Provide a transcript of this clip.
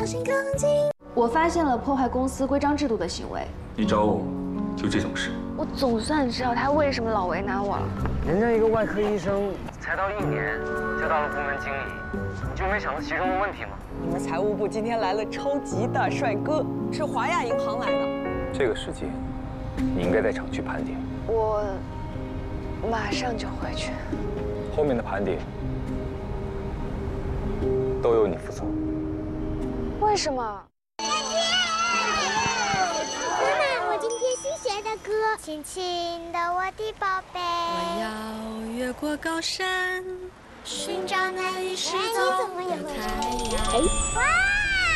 心更近。我发现了破坏公司规章制度的行为。 你找我，就这种事？ 我总算知道他为什么老为难我了。 人家一个外科医生才到1年就到了部门经理，你就没想到其中的问题吗？ 你们财务部今天来了超级大帅哥，是华亚银行来的。 这个时机，你应该在厂区盘点。 我马上就回去。 后面的盘点都由你负责。 为什么？ 妈妈，我今天新学的歌，亲亲的我的宝贝。 我要越过高山，寻找那已失踪的太阳。 哇！